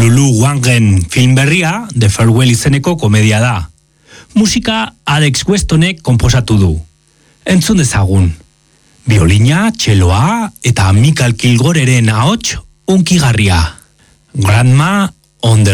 Lulu Wangen film berria, The Farewell izeneko komedia da. Musika Alex Westonek konposatu du. Entzun dezagun. Biolina, txeloa eta Michael Kilgoreren ahots hunkigarria. Grandma on the